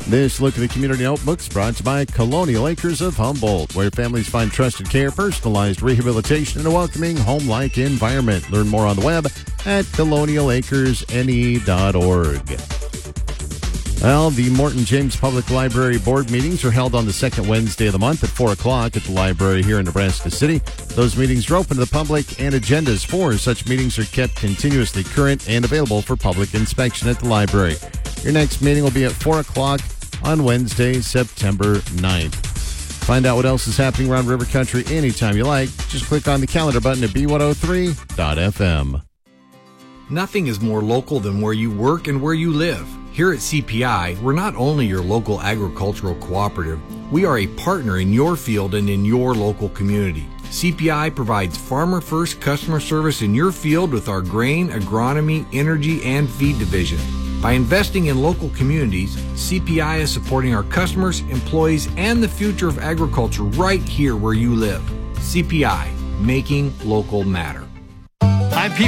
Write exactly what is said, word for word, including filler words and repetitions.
This look at the Community Notebooks brought to you by Colonial Acres of Humboldt, where families find trusted care, personalized rehabilitation, and a welcoming home-like environment. Learn more on the web at colonial acres n e dot org. Well, the Morton James Public Library board meetings are held on the second Wednesday of the month at four o'clock at the library here in Nebraska City. Those meetings are open to the public, and agendas for such meetings are kept continuously current and available for public inspection at the library. Your next meeting will be at four o'clock on Wednesday, September ninth. Find out what else is happening around River Country anytime you like. Just click on the calendar button at b one oh three dot f m. Nothing is more local than where you work and where you live. Here at C P I, we're not only your local agricultural cooperative, we are a partner in your field and in your local community. C P I provides farmer-first customer service in your field with our grain, agronomy, energy, and feed division. By investing in local communities, C P I is supporting our customers, employees, and the future of agriculture right here where you live. C P I, making local matter. I'm Pete